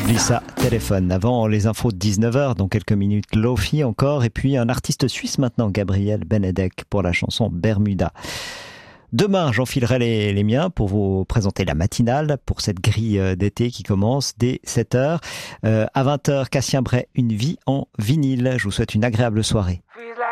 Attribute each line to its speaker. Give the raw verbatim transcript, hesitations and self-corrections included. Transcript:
Speaker 1: Lisa téléphone. Avant les infos de dix-neuf heures, dans quelques minutes, Lofi encore. Et puis un artiste suisse maintenant, Gabriel Benedek, pour la chanson Bermuda. Demain, j'enfilerai les, les miens pour vous présenter la matinale pour cette grille d'été qui commence dès sept heures. Euh, à vingt heures, Cassien Bray, une vie en vinyle. Je vous souhaite une agréable soirée.